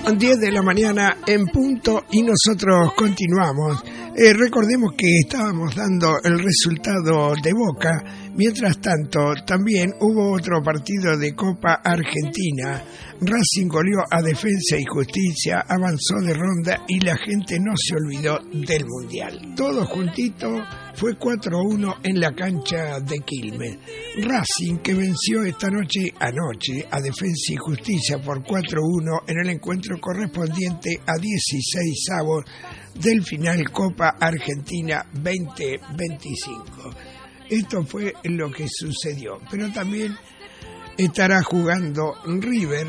10 de la mañana en punto y nosotros continuamos. Recordemos que estábamos dando el resultado de Boca. Mientras tanto, también hubo otro partido de Copa Argentina. Racing goleó a Defensa y Justicia, avanzó de ronda y la gente no se olvidó del Mundial. Todo juntito fue 4-1 en la cancha de Quilmes. Racing, que venció anoche a Defensa y Justicia por 4-1 en el encuentro correspondiente a 16avos del final Copa Argentina 2025. Esto fue lo que sucedió, pero también estará jugando River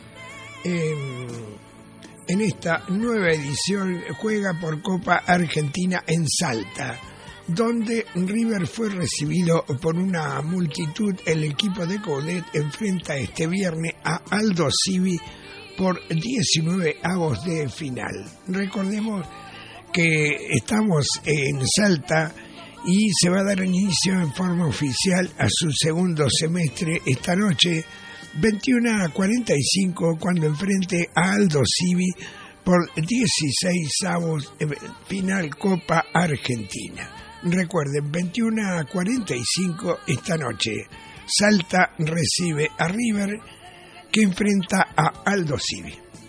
en esta nueva edición. Juega por Copa Argentina en Salta, donde River fue recibido por una multitud. El equipo de Coudet enfrenta este viernes a Aldo Civi por 19avos de final. Recordemos que estamos en Salta y se va a dar inicio en forma oficial a su segundo semestre esta noche, 21:45, cuando enfrente a Aldo Civi por 16avos final Copa Argentina. Recuerden, 21:45 esta noche, Salta recibe a River, que enfrenta a Aldo Civi.